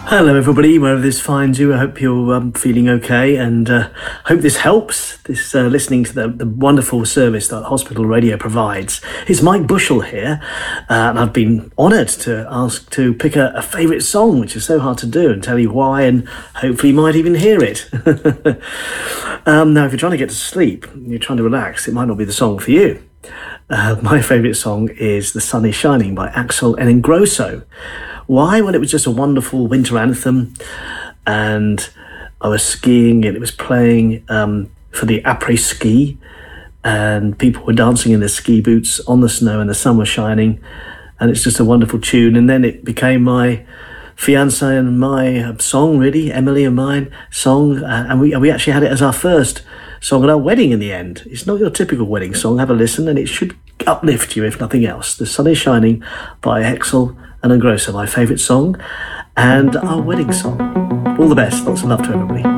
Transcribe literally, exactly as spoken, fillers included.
Hello everybody, wherever this finds you. I hope you're um, feeling okay, and uh, hope this helps, this uh, listening to the, the wonderful service that Hospital Radio provides. It's Mike Bushell here, uh, and I've been honoured to ask to pick a, a favourite song, which is so hard to do, and tell you why, and hopefully you might even hear it. um, now, if you're trying to get to sleep, you're trying to relax, it might not be the song for you. Uh, my favourite song is The Sun Is Shining by Axel and Ingrosso. Why? Well, it was just a wonderful winter anthem, and I was skiing and it was playing um, for the après-ski, and people were dancing in their ski boots on the snow and the sun was shining, and it's just a wonderful tune. And then it became my fiancé and my uh, song, really, Emily and mine song, uh, and we we actually had it as our first song at our wedding in the end. It's not your typical wedding song. Have a listen and it should uplift you, if nothing else. The Sun Is Shining by Axel and Ingrosso, my favourite song and our wedding song. All the best. Lots of love to everybody.